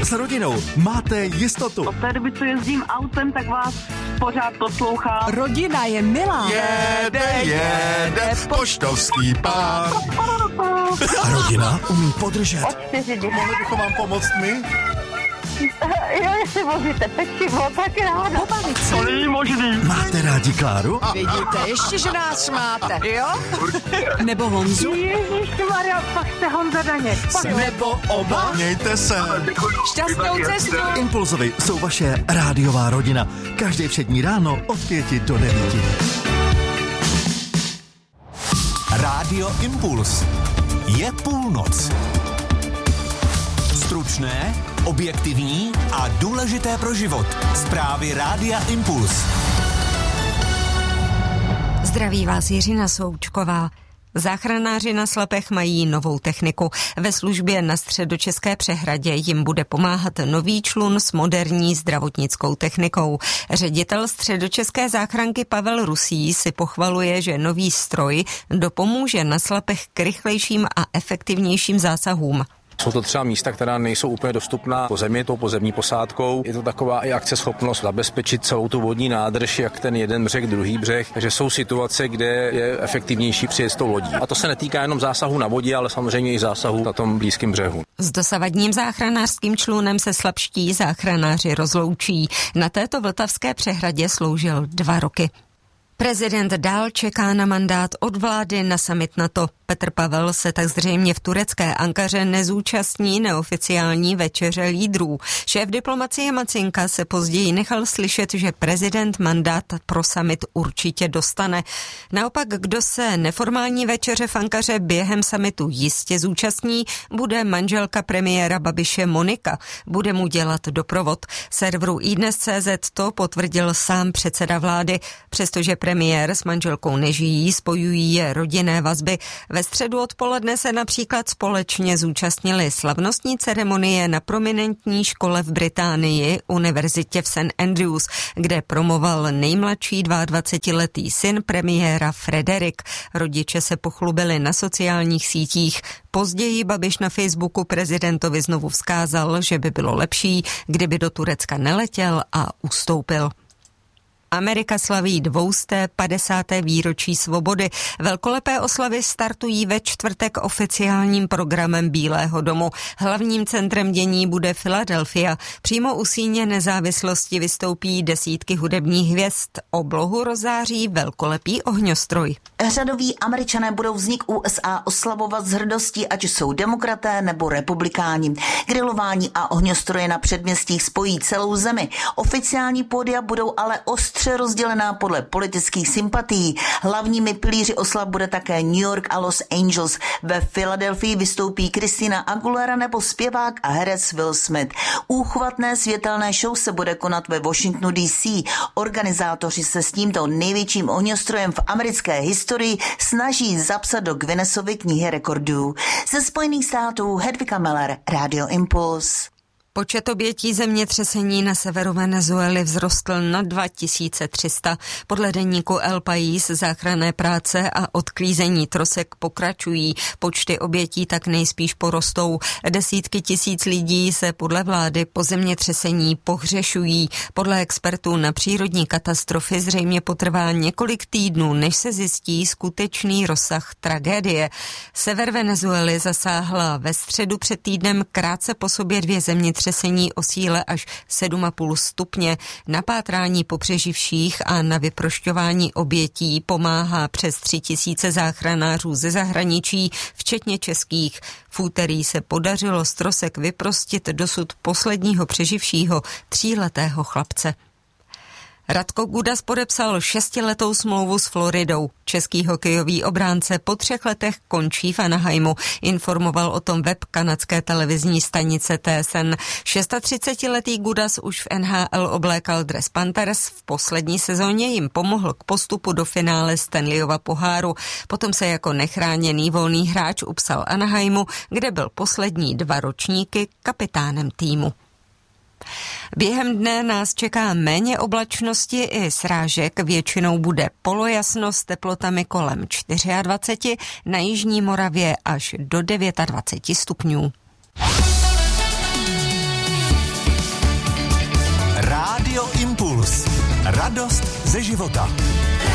S rodinou máte jistotu. Od té doby, co jezdím autem, tak vás pořád poslouchám. Rodina je milá. Jede, poštovský pán. A rodina umí podržet. Od 4 děti. Mohli bychom vám pomoct my? Jo, jestli vozíte pečivo, tak ráda. Pobavit se. To není možný. Máte rádi Kláru? Vidíte, ještě, že nás máte, jo? Nebo Honzu? Ježišmarja, pak jste Honza Daněk. Nebo oba? Mějte se. Šťastnou cestu. Impulzovi jsou vaše rádiová rodina. Každý všední ráno od 5 do 9. Rádio Impuls. Je půlnoc. Stručné, objektivní a důležité pro život. Zprávy Rádia Impuls. Zdraví vás Jiřina Součková. Záchranáři na Slepech mají novou techniku. Ve službě na Středočeské přehradě jim bude pomáhat nový člun s moderní zdravotnickou technikou. Ředitel Středočeské záchranky Pavel Rusý si pochvaluje, že nový stroj dopomůže na Slepech k rychlejším a efektivnějším zásahům. Jsou to třeba místa, která nejsou úplně dostupná po zemi, tou pozemní posádkou. Je to taková i akceschopnost zabezpečit celou tu vodní nádrž, jak ten jeden břeh, druhý břeh. Takže jsou situace, kde je efektivnější přijet s tou lodí. A to se netýká jenom zásahu na vodě, ale samozřejmě i zásahu na tom blízkém břehu. S dosavadním záchranářským člunem se slabští záchranáři rozloučí. Na této vltavské přehradě sloužil 2 roky. Prezident dál čeká na mandát od vlády na summit NATO. Petr Pavel se tak zřejmě v turecké Ankaře nezúčastní neoficiální večeře lídrů. Šéf diplomacie Macinka se později nechal slyšet, že prezident mandát pro summit určitě dostane. Naopak, kdo se neformální večeře v Ankaře během summitu jistě zúčastní, bude manželka premiéra Babiše Monika. Bude mu dělat doprovod. Serveru iDnes.cz to potvrdil sám předseda vlády, přestože premiér s manželkou nežijí, spojují je rodinné vazby. Ve středu odpoledne se například společně zúčastnili slavnostní ceremonie na prominentní škole v Británii, univerzitě v St. Andrews, kde promoval nejmladší 22letý syn premiéra Frederik. Rodiče se pochlubili na sociálních sítích. Později Babiš na Facebooku prezidentovi znovu vzkázal, že by bylo lepší, kdyby do Turecka neletěl a ustoupil. Amerika slaví 250. výročí svobody. Velkolepé oslavy startují ve čtvrtek oficiálním programem Bílého domu. Hlavním centrem dění bude Filadelfia. Přímo u síně nezávislosti vystoupí desítky hudebních hvězd. Oblohu rozáří velkolepý ohňostroj. Řadoví Američané budou vznik USA oslavovat s hrdostí, ať jsou demokraté nebo republikáni. Grilování a ohňostroje na předměstích spojí celou zemi. Oficiální pódia budou ale ostře rozdělená podle politických sympatií. Hlavními pilíři oslav bude také New York a Los Angeles. Ve Filadelfii vystoupí Christina Aguilera nebo zpěvák a herec Will Smith. Úchvatné světelné show se bude konat ve Washingtonu DC. Organizátoři se s tímto největším ohňostrojem v americké historii snaží zapsat do Guinnessovy knihy rekordů. Ze Spojených států Hedvika Meller, Radio Impuls. Počet obětí zemětřesení na severu Venezuely vzrostl na 2300. Podle deníku El País záchranné práce a odklízení trosek pokračují. Počty obětí tak nejspíš porostou. Desítky tisíc lidí se podle vlády po zemětřesení pohřešují. Podle expertů na přírodní katastrofy zřejmě potrvá několik týdnů, než se zjistí skutečný rozsah tragédie. Sever Venezuely zasáhla ve středu před týdnem krátce po sobě 2 zemětřesení o síle až 7,5 stupně. Na pátrání po přeživších a na vyprošťování obětí pomáhá přes 3000 záchranářů ze zahraničí, včetně českých. V úterý se podařilo z trosek vyprostit dosud posledního přeživšího 3letého chlapce. Radko Gudas podepsal 6letou smlouvu s Floridou. Český hokejový obránce po 3 letech končí v Anaheimu. Informoval o tom web kanadské televizní stanice TSN. 36letý Gudas už v NHL oblékal dres Panthers. V poslední sezóně jim pomohl k postupu do finále Stanleyova poháru. Potom se jako nechráněný volný hráč upsal Anaheimu, kde byl poslední 2 ročníky kapitánem týmu. Během dne nás čeká méně oblačnosti i srážek, většinou bude polojasno s teplotami kolem 24, na jižní Moravě až do 29 stupňů. Impuls. Radost ze života.